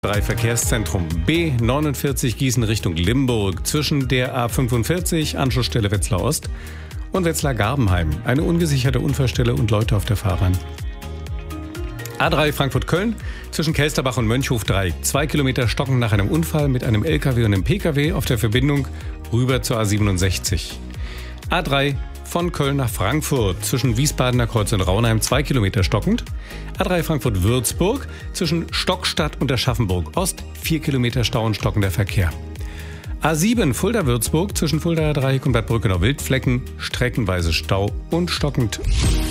3 Verkehrszentrum B49 Gießen Richtung Limburg zwischen der A45 Anschlussstelle Wetzlar Ost und Wetzlar-Garbenheim. Eine ungesicherte Unfallstelle und Leute auf der Fahrbahn. A3 Frankfurt-Köln zwischen Kelsterbach und Mönchhof 3. 2 Kilometer stocken nach einem Unfall mit einem LKW und einem PKW auf der Verbindung rüber zur A67. A3 von Köln nach Frankfurt zwischen Wiesbadener Kreuz und Raunheim 2 Kilometer stockend. A3 Frankfurt-Würzburg zwischen Stockstadt und Aschaffenburg Ost 4 Kilometer Stau und stockender Verkehr. A7 Fulda-Würzburg zwischen Fuldaer Dreieck und Bad Brückenau Wildflecken streckenweise Stau und stockend.